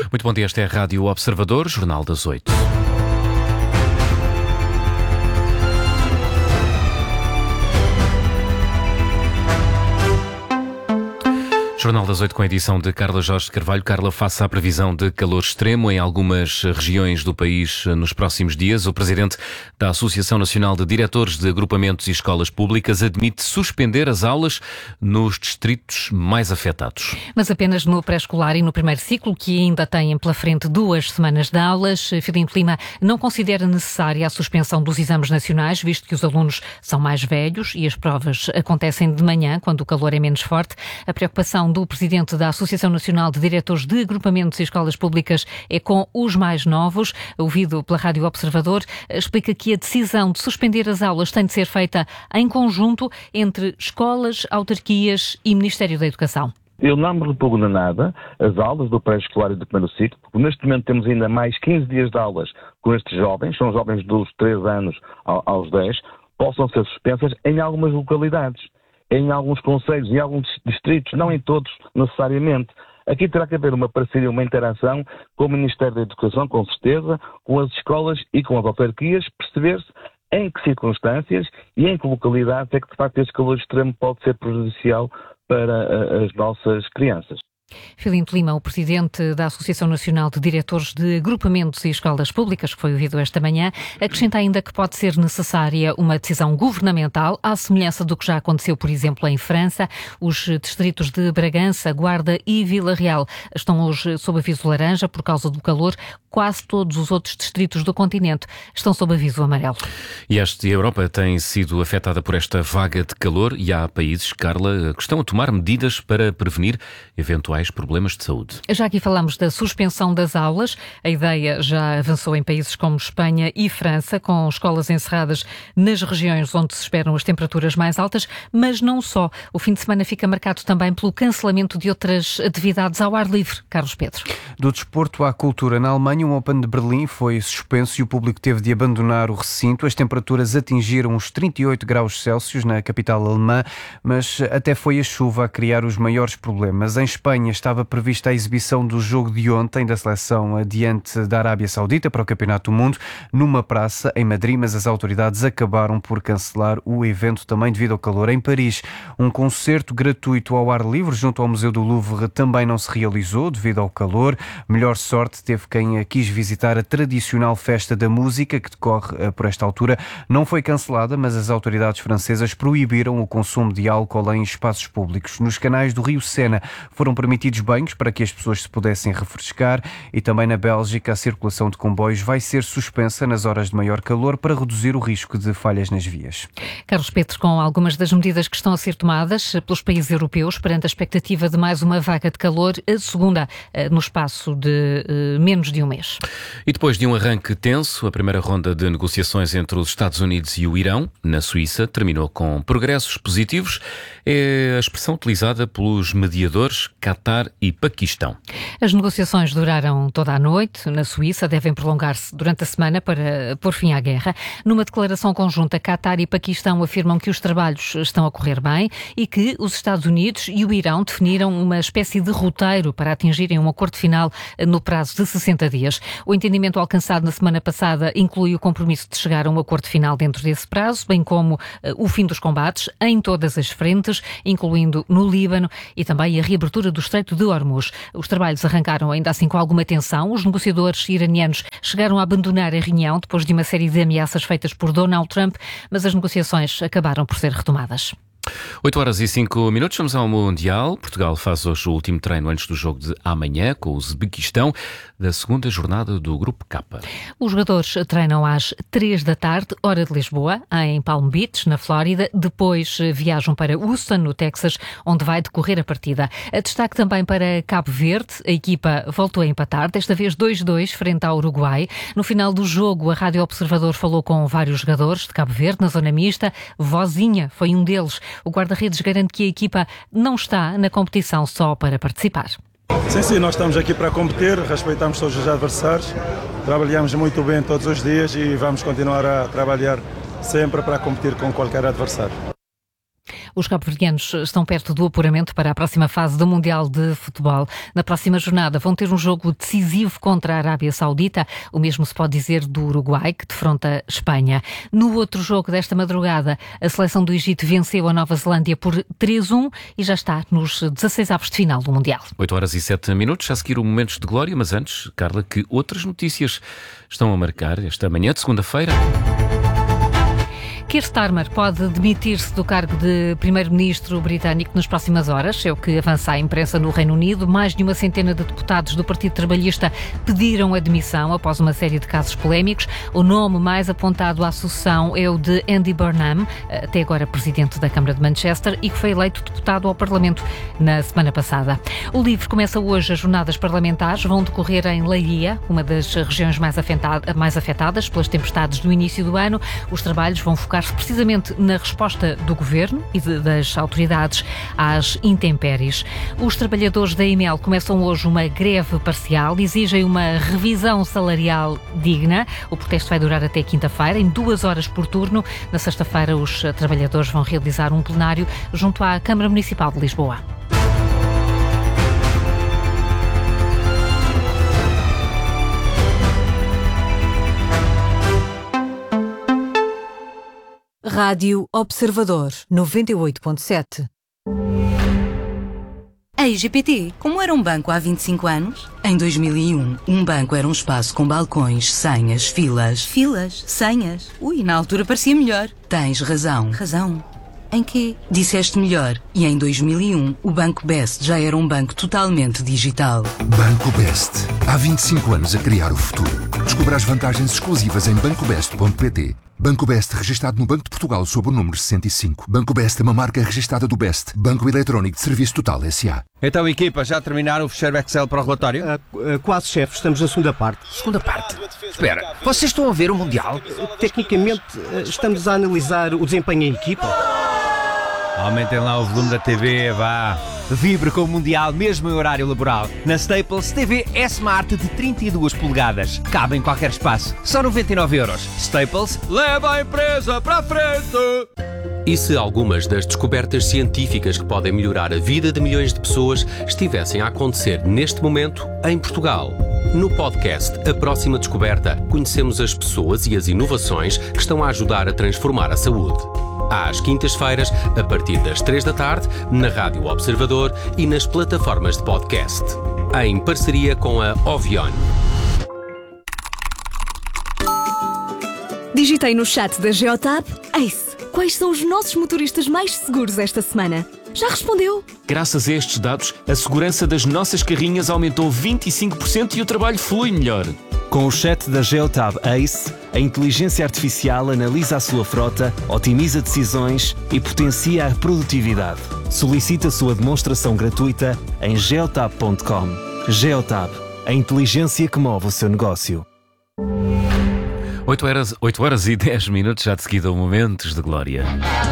Muito bom dia, esta é a Rádio Observador, Jornal das 8. Jornal das 8 com a edição de Carla Jorge Carvalho. Carla, face à previsão de calor extremo em algumas regiões do país nos próximos dias, o presidente da Associação Nacional de Diretores de Agrupamentos e Escolas Públicas admite suspender as aulas nos distritos mais afetados. Mas apenas no pré-escolar e no primeiro ciclo, que ainda têm pela frente 2 semanas de aulas. Filipe Lima não considera necessária a suspensão dos exames nacionais, visto que os alunos são mais velhos e as provas acontecem de manhã, quando o calor é menos forte. A preocupação do presidente da Associação Nacional de Diretores de Agrupamentos e Escolas Públicas é com os mais novos. Ouvido pela Rádio Observador, explica que a decisão de suspender as aulas tem de ser feita em conjunto entre escolas, autarquias e Ministério da Educação. Eu não me repugna nada as aulas do pré-escolar e do primeiro ciclo, porque neste momento temos ainda mais 15 dias de aulas com estes jovens, são jovens dos 3 anos aos 10, possam ser suspensas em algumas localidades, em alguns concelhos, em alguns distritos, não em todos necessariamente. Aqui terá que haver uma parceria, uma interação com o Ministério da Educação, com certeza, com as escolas e com as autarquias, perceber-se em que circunstâncias e em que localidades é que de facto este calor extremo pode ser prejudicial para as nossas crianças. Filipe Lima, o presidente da Associação Nacional de Diretores de Agrupamentos e Escolas Públicas, que foi ouvido esta manhã, acrescenta ainda que pode ser necessária uma decisão governamental, à semelhança do que já aconteceu, por exemplo, em França. Os distritos de Bragança, Guarda e Vila Real estão hoje sob aviso laranja por causa do calor. Quase todos os outros distritos do continente estão sob aviso amarelo. E a Europa tem sido afetada por esta vaga de calor e há países, Carla, que estão a tomar medidas para prevenir eventuais problemas de saúde. Já aqui falamos da suspensão das aulas. A ideia já avançou em países como Espanha e França, com escolas encerradas nas regiões onde se esperam as temperaturas mais altas, mas não só. O fim de semana fica marcado também pelo cancelamento de outras atividades ao ar livre. Carlos Pedro. Do desporto à cultura, na Alemanha, o Open de Berlim foi suspenso e o público teve de abandonar o recinto. As temperaturas atingiram os 38 graus Celsius na capital alemã, mas até foi a chuva a criar os maiores problemas. Em Espanha estava prevista a exibição do jogo de ontem da seleção diante da Arábia Saudita para o Campeonato do Mundo numa praça em Madrid, mas as autoridades acabaram por cancelar o evento também devido ao calor. Em Paris, um concerto gratuito ao ar livre junto ao Museu do Louvre também não se realizou devido ao calor. Melhor sorte teve quem quis visitar a tradicional festa da música que decorre por esta altura. Não foi cancelada, mas as autoridades francesas proibiram o consumo de álcool em espaços públicos. Nos canais do Rio Sena foram permitidos banhos para que as pessoas se pudessem refrescar e também na Bélgica a circulação de comboios vai ser suspensa nas horas de maior calor para reduzir o risco de falhas nas vias. Carlos Pedro, com algumas das medidas que estão a ser tomadas pelos países europeus perante a expectativa de mais uma vaga de calor, a segunda no espaço de menos de um mês. E depois de um arranque tenso, a primeira ronda de negociações entre os Estados Unidos e o Irão, na Suíça, terminou com progressos positivos. É a expressão utilizada pelos mediadores Qatar e Paquistão. As negociações duraram toda a noite na Suíça, devem prolongar-se durante a semana para pôr fim à guerra. Numa declaração conjunta, Qatar e Paquistão afirmam que os trabalhos estão a correr bem e que os Estados Unidos e o Irão definiram uma espécie de roteiro para atingirem um acordo final no prazo de 60 dias. O entendimento alcançado na semana passada inclui o compromisso de chegar a um acordo final dentro desse prazo, bem como o fim dos combates em todas as frentes, incluindo no Líbano, e também a reabertura do Estreito de Hormuz. Os trabalhos arrancaram ainda assim com alguma tensão. Os negociadores iranianos chegaram a abandonar a reunião depois de uma série de ameaças feitas por Donald Trump, mas as negociações acabaram por ser retomadas. 8h05, vamos ao Mundial. Portugal faz hoje o último treino antes do jogo de amanhã com o Uzbequistão, da segunda jornada do Grupo K. Os jogadores treinam às 3 da tarde, hora de Lisboa, em Palm Beach, na Flórida. Depois viajam para Houston, no Texas, onde vai decorrer a partida. Destaque também para Cabo Verde. A equipa voltou a empatar, desta vez 2-2, frente ao Uruguai. No final do jogo, a Rádio Observador falou com vários jogadores de Cabo Verde, na zona mista. Vozinha foi um deles. O guarda-redes garante que a equipa não está na competição só para participar. Sim, nós estamos aqui para competir, respeitamos todos os adversários, trabalhamos muito bem todos os dias e vamos continuar a trabalhar sempre para competir com qualquer adversário. Os cabo-verdianos estão perto do apuramento para a próxima fase do Mundial de Futebol. Na próxima jornada vão ter um jogo decisivo contra a Arábia Saudita. O mesmo se pode dizer do Uruguai, que defronta Espanha. No outro jogo desta madrugada, a seleção do Egito venceu a Nova Zelândia por 3-1 e já está nos 16avos de final do Mundial. 8h07, a seguir o Momentos de Glória, mas antes, Carla, que outras notícias estão a marcar esta manhã de segunda-feira? Keir Starmer pode demitir-se do cargo de primeiro-ministro britânico nas próximas horas, é o que avança a imprensa no Reino Unido. Mais de uma centena de deputados do Partido Trabalhista pediram a demissão após uma série de casos polémicos. O nome mais apontado à sucessão é o de Andy Burnham, até agora presidente da Câmara de Manchester e que foi eleito deputado ao Parlamento na semana passada. O LIVRE começa hoje as jornadas parlamentares, vão decorrer em Leiria, uma das regiões mais afetadas pelas tempestades do início do ano. Os trabalhos vão focar precisamente na resposta do Governo e das autoridades às intempéries. Os trabalhadores da EML começam hoje uma greve parcial, exigem uma revisão salarial digna. O protesto vai durar até quinta-feira, em 2 horas por turno. Na sexta-feira, os trabalhadores vão realizar um plenário junto à Câmara Municipal de Lisboa. Rádio Observador 98.7. A IGPT, como era um banco há 25 anos? Em 2001, um banco era um espaço com balcões, senhas, filas. Filas? Senhas? Ui, na altura parecia melhor. Tens razão. Razão? Em quê? Disseste melhor. E em 2001, o Banco Best já era um banco totalmente digital. Banco Best. Há 25 anos a criar o futuro. Descubra as vantagens exclusivas em bancobest.pt. Banco Best, registado no Banco de Portugal sob o número 65. Banco Best é uma marca registada do Best. Banco Eletrónico de Serviço Total S.A. Então, equipa, já terminaram o fecheiro Excel para o relatório? Quase, chefe. Estamos na segunda parte. Segunda parte? Espera, vocês estão a ver o Mundial? Tecnicamente, estamos a analisar o desempenho em equipa. Aumentem lá o volume da TV, vá. Vibre com o Mundial mesmo em horário laboral. Na Staples, TV S-Smart de 32 polegadas. Cabe em qualquer espaço. Só 99€. Staples, leva a empresa para a frente! E se algumas das descobertas científicas que podem melhorar a vida de milhões de pessoas estivessem a acontecer neste momento em Portugal? No podcast A Próxima Descoberta, conhecemos as pessoas e as inovações que estão a ajudar a transformar a saúde. Às quintas-feiras, a partir das 3 da tarde, na Rádio Observador e nas plataformas de podcast. Em parceria com a Ovion. Digitei no chat da Geotab: Ace, quais são os nossos motoristas mais seguros esta semana? Já respondeu? Graças a estes dados, a segurança das nossas carrinhas aumentou 25% e o trabalho flui melhor. Com o chat da Geotab Ace, a inteligência artificial analisa a sua frota, otimiza decisões e potencia a produtividade. Solicite a sua demonstração gratuita em geotab.com. Geotab, a inteligência que move o seu negócio. 8h10, já de seguida, Momentos de Glória.